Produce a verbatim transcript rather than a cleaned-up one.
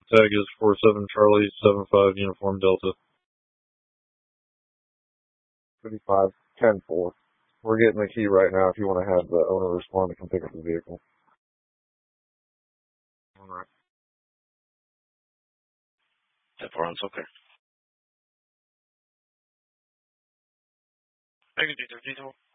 tag is four seven Charlie seven five Uniform Delta. fifty-five ten four. We're getting the key right now if you want to have the owner respond to come pick up the vehicle. All right. ten four, it's okay. I can do the detail.